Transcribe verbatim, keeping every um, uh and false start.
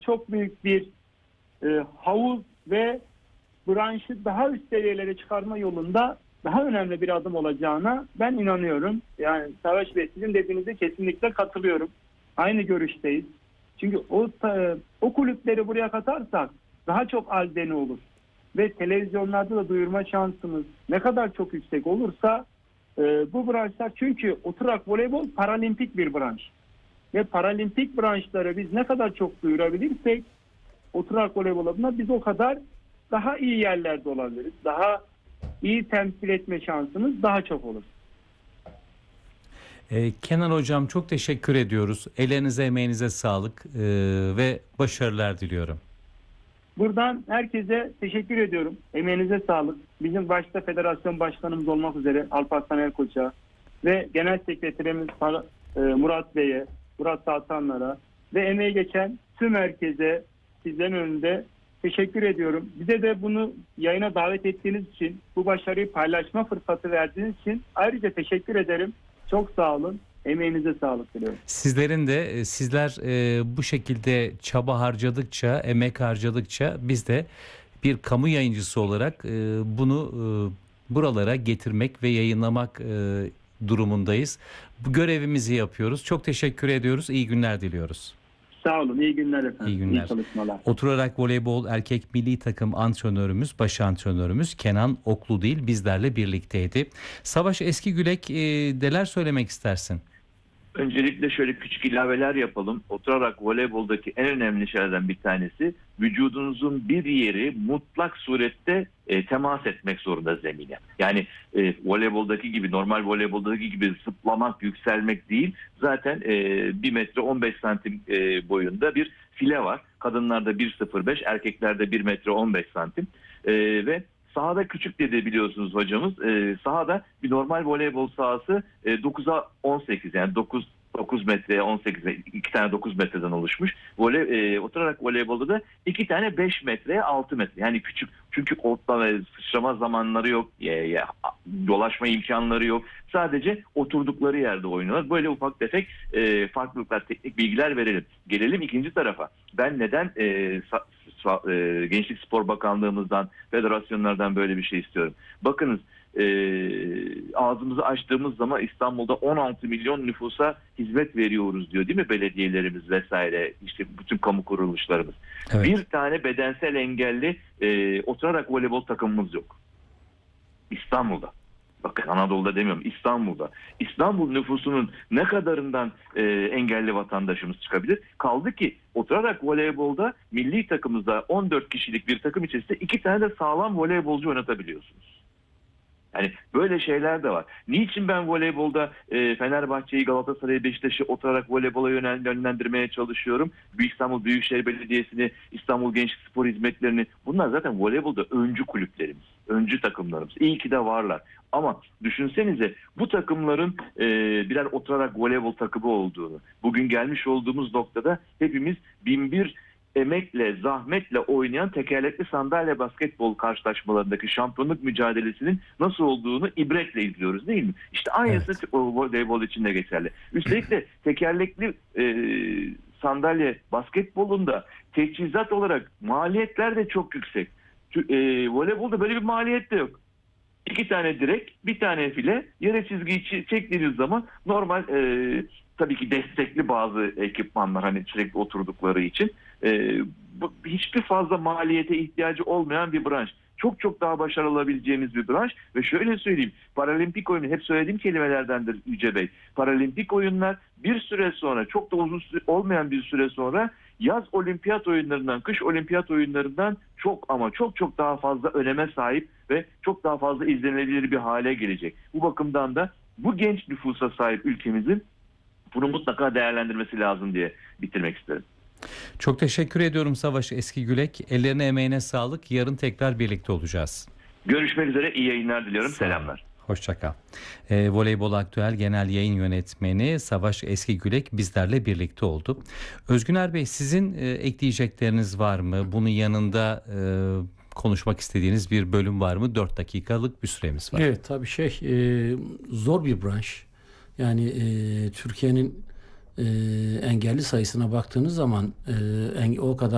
çok büyük bir e, havuz ve branşı daha üst seviyelere çıkarma yolunda daha önemli bir adım olacağına ben inanıyorum. Yani Savaş Bey, sizin dediğinize kesinlikle katılıyorum. Aynı görüşteyiz. Çünkü o o kulüpleri buraya katarsak daha çok aldeni olur. Ve televizyonlarda da duyurma şansımız ne kadar çok yüksek olursa e, bu branşlar, çünkü oturak voleybol paralimpik bir branş. Ve paralimpik branşları biz ne kadar çok duyurabilirsek oturak voleybol adına biz o kadar daha iyi yerlerde olabiliriz. Daha iyi temsil etme şansımız daha çok olur. Ee, Kenan Hocam, çok teşekkür ediyoruz. Ellerinize, emeğinize sağlık ee, ve başarılar diliyorum. Buradan herkese teşekkür ediyorum. Emeğinize sağlık. Bizim başta federasyon başkanımız olmak üzere Alparslan Erkoç'a ve genel sekreterimiz Murat Bey'e, Murat Sağtanlar'a ve emeği geçen tüm herkese sizlerin önünde teşekkür ediyorum. Bize de bunu yayına davet ettiğiniz için, bu başarıyı paylaşma fırsatı verdiğiniz için ayrıca teşekkür ederim. Çok sağ olun. Emeğinize sağlık diliyorum. Sizlerin de, sizler e, bu şekilde çaba harcadıkça, emek harcadıkça biz de bir kamu yayıncısı olarak e, bunu e, buralara getirmek ve yayınlamak e, durumundayız. Bu görevimizi yapıyoruz. Çok teşekkür ediyoruz. İyi günler diliyoruz. Sağ olun. İyi günler efendim. İyi günler. İyi çalışmalar. Oturarak voleybol erkek milli takım antrenörümüz, baş antrenörümüz Kenan Okludil bizlerle birlikteydi. Savaş Eskigülek, e, neler söylemek istersin? Öncelikle şöyle küçük ilaveler yapalım. Oturarak voleyboldaki en önemli şeylerden bir tanesi, vücudunuzun bir yeri mutlak surette e, temas etmek zorunda zemine. Yani e, voleyboldaki gibi, normal voleyboldaki gibi zıplamak, yükselmek değil. Zaten e, bir metre on beş santim e, boyunda bir file var. Kadınlarda bir sıfır beş, erkeklerde bir metre on beş santim. E, ve sahada küçük dedi biliyorsunuz hocamız. E, sahada bir normal voleybol sahası e, dokuza on sekiz, yani dokuz dokuz metreye on sekiz, iki tane dokuz metreden oluşmuş. Voley, e, oturarak voleybolda da iki tane beş metreye altı metre. Yani küçük, çünkü orta ve sıçrama zamanları yok. E, e, dolaşma imkanları yok. Sadece oturdukları yerde oynuyorlar. Böyle ufak tefek e, farklılıklar, teknik bilgiler verelim. Gelelim ikinci tarafa. Ben neden e, sa- sa- e, Gençlik Spor Bakanlığımızdan, federasyonlardan böyle bir şey istiyorum? Bakınız, e, ağzımızı açtığımız zaman İstanbul'da on altı milyon nüfusa hizmet veriyoruz diyor, değil mi belediyelerimiz vesaire, işte bütün kamu kuruluşlarımız. Evet. Bir tane bedensel engelli e, oturarak voleybol takımımız yok İstanbul'da. Bakın, Anadolu'da demiyorum, İstanbul'da. İstanbul nüfusunun ne kadarından e, engelli vatandaşımız çıkabilir? Kaldı ki oturarak voleybolda milli takımımızda on dört kişilik bir takım içerisinde iki tane de sağlam voleybolcu oynatabiliyorsunuz. Yani böyle şeyler de var. Niçin ben voleybolda e, Fenerbahçe'yi, Galatasaray'ı, Beşiktaş'ı oturarak voleybola yönel, yönlendirmeye çalışıyorum? Büyük İstanbul Büyükşehir Belediyesi'ni, İstanbul Gençlik Spor Hizmetleri'ni, bunlar zaten voleybolda öncü kulüplerimiz, öncü takımlarımız. İyi ki de varlar. Ama düşünsenize bu takımların e, birer oturarak voleybol takımı olduğunu, bugün gelmiş olduğumuz noktada hepimiz bin bir emekle, zahmetle oynayan tekerlekli sandalye basketbol karşılaşmalarındaki şampiyonluk mücadelesinin nasıl olduğunu ibretle izliyoruz, değil mi? İşte aynısı evet. Voleybol için de geçerli. Üstelik de tekerlekli e, sandalye basketbolunda teçhizat olarak maliyetler de çok yüksek. E, voleybolda böyle bir maliyet de yok. İki tane direk, bir tane file, yere çizgiyi çektiğiniz zaman normal, e, tabii ki destekli bazı ekipmanlar, hani sürekli oturdukları için e, bu, hiçbir fazla maliyete ihtiyacı olmayan bir branş. Çok çok daha başarılı olabileceğimiz bir branş ve şöyle söyleyeyim, paralimpik oyunu hep söylediğim kelimelerdendir Yüce Bey. Paralimpik oyunlar bir süre sonra, çok da uzun süre olmayan bir süre sonra yaz olimpiyat oyunlarından, kış olimpiyat oyunlarından çok ama çok çok daha fazla öneme sahip ve çok daha fazla izlenebilir bir hale gelecek. Bu bakımdan da bu genç nüfusa sahip ülkemizin bunu mutlaka değerlendirmesi lazım diye bitirmek isterim. Çok teşekkür ediyorum Savaş Eskigülek. Ellerine, emeğine sağlık. Yarın tekrar birlikte olacağız. Görüşmek üzere. İyi yayınlar diliyorum. Selamlar. Hoşça kal. E, Voleybol Aktüel Genel Yayın Yönetmeni Savaş Eskigülek bizlerle birlikte oldu. Özgüner Bey, sizin e, ekleyecekleriniz var mı? Bunun yanında e, konuşmak istediğiniz bir bölüm var mı? dört dakikalık bir süremiz var. Evet, tabii şey e, zor bir branş. Yani e, Türkiye'nin e, engelli sayısına baktığınız zaman e, en, o kadar